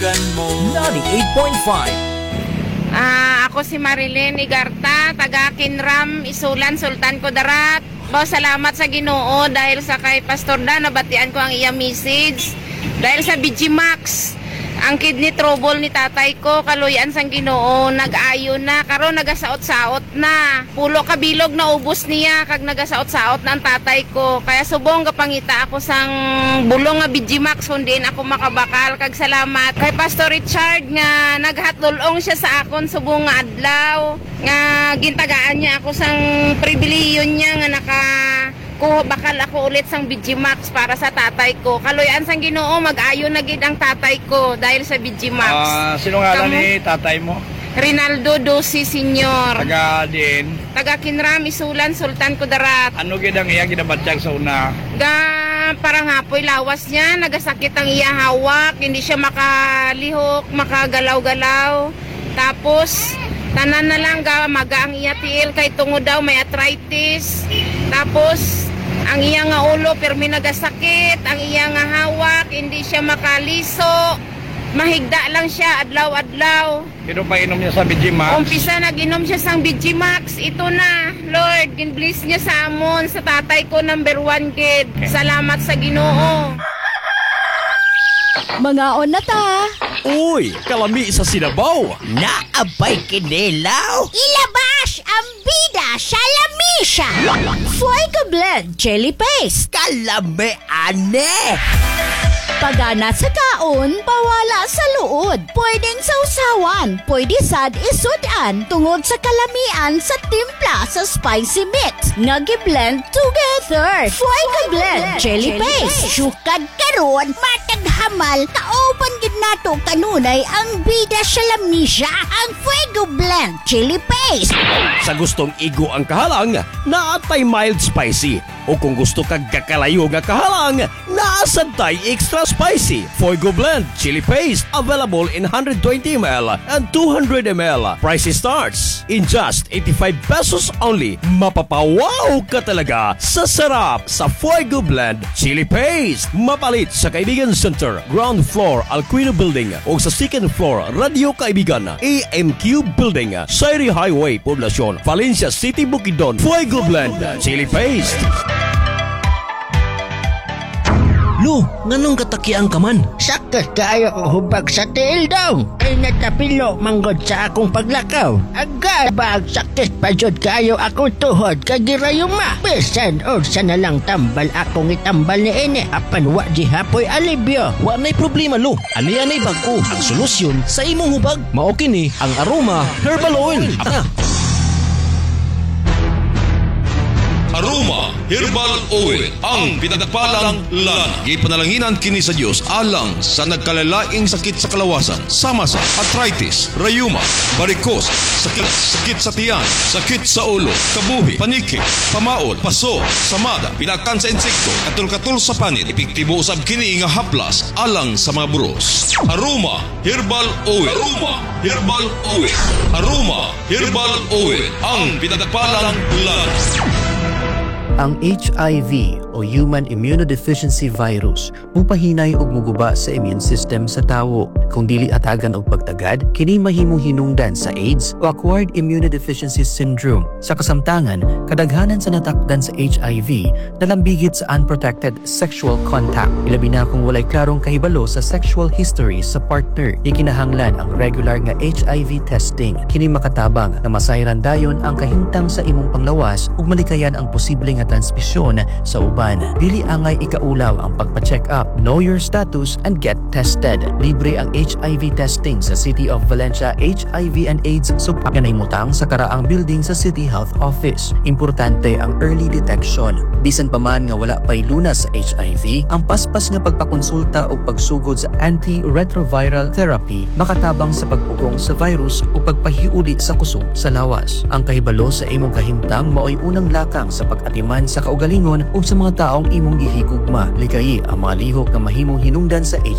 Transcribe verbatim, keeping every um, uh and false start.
ninety-eight point five. Ah, ako si Marilyn Igarta, taga Kinram, Isulan, Sultan Kudarat. Bao, salamat sa Ginoo dahil sa kay Pastor Dan nabatian ko ang iya message. Dahil sa B G Max, ang kidney trouble ni tatay ko, kaluyan sang Ginoo, nag-ayo na, karon nagasaot-saot na. Pulo kabilog na ubos niya kag nagasaot-saot na ang tatay ko. Kaya subong kapangita ako sang bulong nga B G Max hundin ako makabakal. Kag salamat kay Pastor Richard nga naghatulong siya sa akon subong nga adlaw nga gintagaan niya ako sang pribilehiyo niya nga naka ko bakal ako ulit sang B G Max para sa tatay ko. Kaluyan sang Ginoo, mag-ayo na gid ang tatay ko dahil sa B G Max. Ah, sino nga Kamu- ni tatay mo? Rinaldo Dosi Senior. Taga din. Taga Kinram, Isulan, Sultan Kudarat. Ano gid ang iya ginabatyag sa una? Ga parang hapoy lawas niya, nagasakit ang iya hawak, hindi siya makalihok, makagalaw-galaw. Tapos tanan na lang ga maga ang iya tiil kay tungod daw may arthritis. Tapos ang iya nga ulo permi nagasakit, ang iya nga hawak hindi siya makaliso. Mahigda lang siya adlaw-adlaw. Kino pa inom niya sa B G Max? Umpisa nag-inom siya sang B G Max. Ito na, Lord, gin-bless niya sa amon, sa tatay ko number one kid. Salamat sa Ginoo. Mga on na ta. Uy, kalami sa Sinabaw. Naabay kinilaw. Ilabas ang bida sa lamisa. Fuego Blend Jelly Paste. Kalami ane. Pagana sa kaon, pawala sa luod. Pwedeng sausawan, pwede sad isudan tungod sa kalamian sa timpla sa spicy mix. Nagi-blend together. Fuego Blend Jelly Paste. Sukad karon, matag hamal, kaopan gid nato kanunay ang bida sa lamisa, ang Fuego Blend Jelly Paste. Sa gustong igo ang kahalang, naatay mild spicy. O kung gusto kag kakalayo nga kahalang, naasantay extra spicy. Fuego Blend Chili Paste available in one hundred twenty milliliters and two hundred milliliters. Price starts in just eighty-five pesos only. Mapapawaw ka talaga sa sarap sa Fuego Blend Chili Paste. Mapalit sa Kaibigan Center, ground floor Alquino Building o sa second floor Radio Kaibigan A M Q Building, Sairi Highway, Poblacion, Valencia City, Bukidnon. Fuego Blend Chili Paste. Lo, nganong katakian ka man? Sakit kaayo ko hubag sa tiil daw. Ay natapilo manggod sa akong paglakaw. Agad ba ang sakit pa jud kaayo akong tuhod kagirayuma. Bisan o sa nalang tambal akong itambal ni ini. Apan wa di hapoy alibyo. Wa nay problema lo. Ani-anay bag-o ang solusyon sa imong hubag. Mao kini ang Aroma Herbal Oil. Aka. Aroma Herbal Oil, ang pinagpalang lana. Ipanalanginan kini sa Dios alang sa nagkalalaing sakit sa kalawasan, sama sa arthritis, rayuma, varicose, sakit, sakit sa tiyan, sakit sa ulo, kabuhi, paniki, pamaol, paso, samada, pinakan sa insekto, katul-katul sa panit, epektibo usab kini nga haplas alang sa mga buros. Aroma Herbal Oil. Aroma Herbal Oil. Aroma Herbal Oil, ang pinagpalang lana. Ang H I V o Human Immunodeficiency Virus mupahinay og muguba sa immune system sa tawo. Kung dili atagan og pagtagad, kini mahimong hinungdan sa AIDS o Acquired Immunodeficiency Syndrome. Sa kasamtangan, kadaghanan sa natakdan sa H I V nalambigit sa unprotected sexual contact. Ilabi na kung walay klarong kahibalo sa sexual history sa partner. Ikinahanglan ang regular nga H I V testing. Kini makatabang na masayran dayon ang kahimtang sa imong panglawas ug malikayan ang posibleng nga transmisyon sa uban. Dili angay ikaulaw ang pagpa-check up, know your status and get tested. Libre ang H I V testing sa City of Valencia H I V and AIDS suppakanahimutang sa karaang building sa City Health Office. Importante ang early detection. Bisan pa man nga wala pay lunas sa H I V, ang paspas nga pagpakonsulta o pagsugod sa antiretroviral therapy makatabang sa pagpugong sa virus o pagpahiuli sa kusog sa lawas. Ang kahibalo sa imong kahimtang mao'y unang lakang sa pag-atiman sa kaugalingon o sa mga taong imong gihigugma. Likayi ang mga lihok na mahimong hinungdan sa H